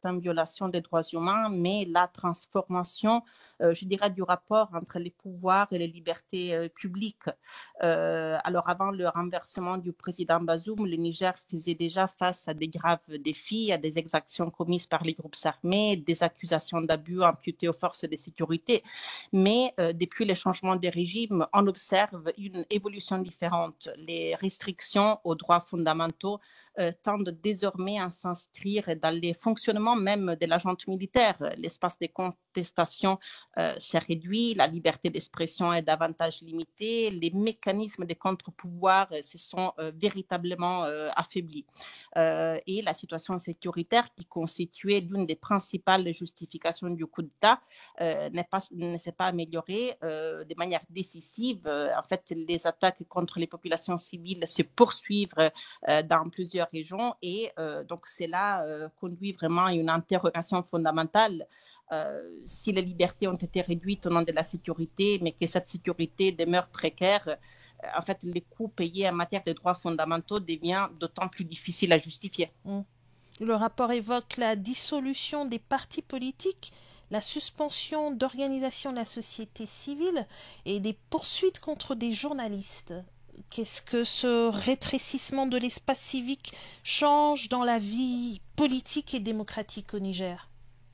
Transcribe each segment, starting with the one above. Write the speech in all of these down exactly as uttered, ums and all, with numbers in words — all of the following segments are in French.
certaines violations des droits humains, mais la transformation, euh, je dirais, du rapport entre les pouvoirs et les libertés euh, publiques. Euh, alors, avant le renversement du président Bazoum, le Niger faisait déjà face à des graves défis, à des exactions commises par les groupes armés, des accusations d'abus imputées aux forces de sécurité. Mais euh, depuis le changement de régime, on observe une évolution différente. Les restrictions aux droits fondamentaux euh, tendent désormais à s'inscrire dans les fonctionnements même de la junte militaire. L'espace de contestation euh, s'est réduit, la liberté d'expression est davantage limitée, les mécanismes de contre-pouvoir euh, se sont euh, véritablement euh, affaiblis. Euh, et la situation sécuritaire, qui constituait l'une des principales justifications du coup d'État, euh, n'est pas, ne s'est pas améliorée euh, de manière décisive. Euh, en fait, les attaques contre les populations civiles se poursuivent euh, dans plusieurs régions et euh, donc cela euh, conduit vraiment à une interrogation fondamentale. Euh, si les libertés ont été réduites au nom de la sécurité, mais que cette sécurité demeure précaire, euh, en fait, les coûts payés en matière de droits fondamentaux deviennent d'autant plus difficiles à justifier. Mmh. Le rapport évoque la dissolution des partis politiques, la suspension d'organisations de la société civile et des poursuites contre des journalistes. Qu'est-ce que ce rétrécissement de l'espace civique change dans la vie politique et démocratique au Niger?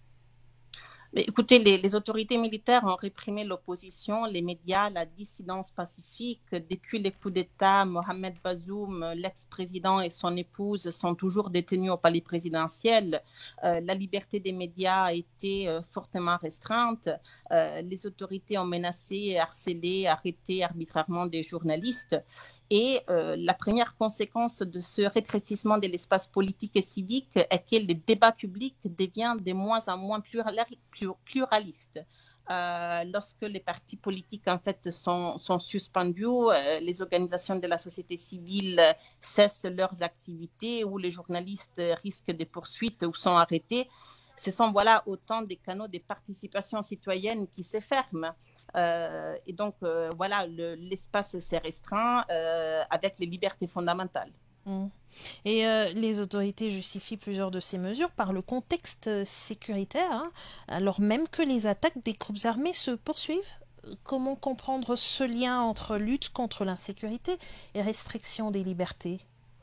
Mais écoutez, les, les autorités militaires ont réprimé l'opposition, les médias, la dissidence pacifique. Depuis les coups d'État, Mohamed Bazoum, l'ex-président et son épouse sont toujours détenus au palais présidentiel. Euh, la liberté des médias a été euh, fortement restreinte. Euh, les autorités ont menacé, harcelé, arrêté arbitrairement des journalistes. Et euh, la première conséquence de ce rétrécissement de l'espace politique et civique est que le débat public devient de moins en moins pluraliste. Euh, lorsque les partis politiques en fait sont, sont suspendus, euh, les organisations de la société civile cessent leurs activités ou les journalistes risquent des poursuites ou sont arrêtés. Ce sont voilà autant des canaux de participation citoyenne qui se ferment. Euh, et donc euh, voilà, le, l'espace s'est restreint euh, avec les libertés fondamentales. Mmh. Et euh, les autorités justifient plusieurs de ces mesures par le contexte sécuritaire, hein, alors même que les attaques des groupes armés se poursuivent. Comment comprendre ce lien entre lutte contre l'insécurité et restriction des libertés?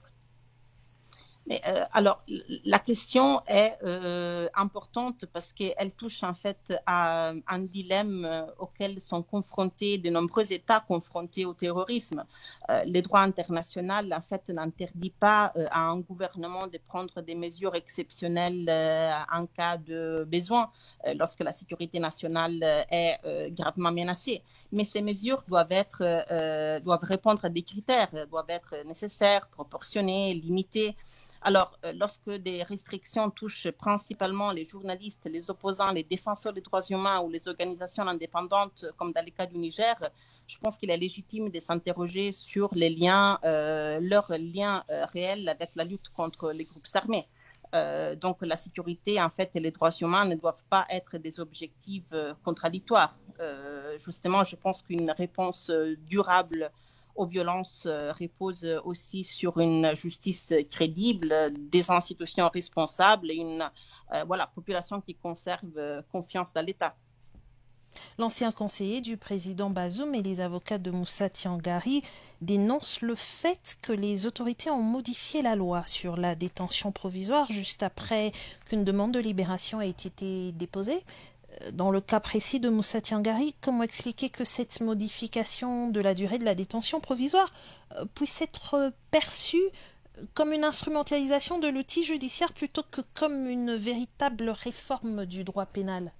Mais, euh, alors, la question est euh, importante parce qu'elle touche en fait à un dilemme auquel sont confrontés de nombreux États confrontés au terrorisme. Euh, le droit international en fait n'interdit pas euh, à un gouvernement de prendre des mesures exceptionnelles euh, en cas de besoin euh, lorsque la sécurité nationale est euh, gravement menacée. Mais ces mesures doivent être, euh, doivent répondre à des critères, doivent être nécessaires, proportionnées, limitées. Alors, euh, lorsque des restrictions touchent principalement les journalistes, les opposants, les défenseurs des droits humains ou les organisations indépendantes, comme dans le cas du Niger, je pense qu'il est légitime de s'interroger sur les liens, euh, leurs liens euh, réels avec la lutte contre les groupes armés. Euh, donc, la sécurité, en fait, et les droits humains ne doivent pas être des objectifs euh, contradictoires. Euh, justement, je pense qu'une réponse euh, durable aux violences euh, repose aussi sur une justice crédible, des institutions responsables et une euh, voilà, population qui conserve euh, confiance dans l'État. L'ancien conseiller du président Bazoum et les avocats de Moussa Tiangari dénoncent le fait que les autorités ont modifié la loi sur la détention provisoire juste après qu'une demande de libération ait été déposée. Dans le cas précis de Moussa Tiangari, comment expliquer que cette modification de la durée de la détention provisoire puisse être perçue comme une instrumentalisation de l'outil judiciaire plutôt que comme une véritable réforme du droit pénal?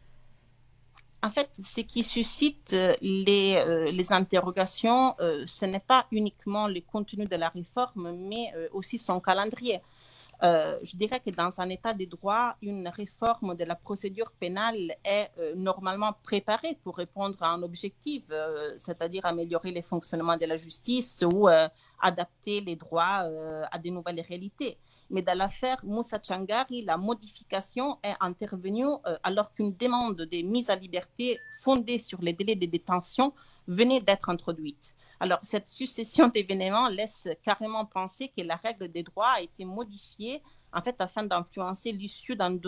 En fait, ce qui suscite les, euh, les interrogations, euh, ce n'est pas uniquement le contenu de la réforme, mais euh, aussi son calendrier. Euh, je dirais que dans un état de droit, une réforme de la procédure pénale est euh, normalement préparée pour répondre à un objectif, euh, c'est-à-dire améliorer les fonctionnements de la justice ou euh, adapter les droits euh, à de nouvelles réalités. Mais dans l'affaire Moussa Tchangari, la modification est intervenue euh, alors qu'une demande de mise à liberté fondée sur les délais de détention venait d'être introduite. Alors, cette succession d'événements laisse carrément penser que la règle des droits a été modifiée en fait, afin d'influencer l'issue d'un